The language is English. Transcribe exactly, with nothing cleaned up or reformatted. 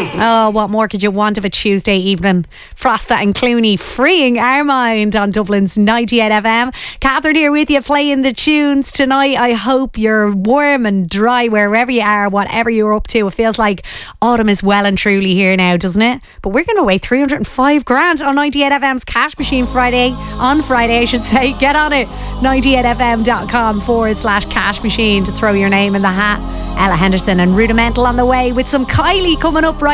Oh, what more could you want of a Tuesday evening? Frostat and Clooney freeing our mind on Dublin's ninety-eight F M. Catherine here with you playing the tunes tonight. I hope you're warm and dry wherever you are, whatever you're up to. It feels like autumn is well and truly here now, doesn't it? But we're going to weigh three hundred five grand on ninety-eight F M's Cash Machine Friday. On Friday, I should say. Get on it. ninety-eight fm.com forward slash cash machine to throw your name in the hat. Ella Henderson and Rudimental on the way with some Kylie coming up right